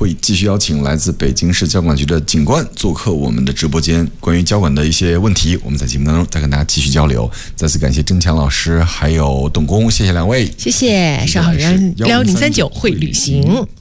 会继续邀请来自北京市交管局的警官做客我们的直播间，关于交管的一些问题，我们在节目当中再跟大家继续交流。再次感谢郑强老师还有董工，谢谢两位， 谢谢。稍后12039会旅行。